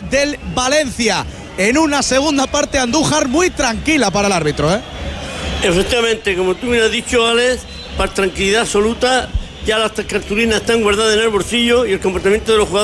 del Valencia. En una segunda parte, Andújar muy tranquila para el árbitro, ¿eh? Efectivamente, como tú me has dicho, Alex, para tranquilidad absoluta, ya las cartulinas están guardadas en el bolsillo y el comportamiento de los jugadores